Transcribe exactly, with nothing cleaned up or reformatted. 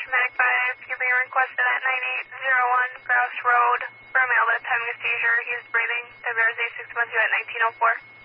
Medic five, you're being requested at nine eight zero one Grouse Road for a male that's having a seizure. He's breathing. The bear is A six one two at nineteen oh four.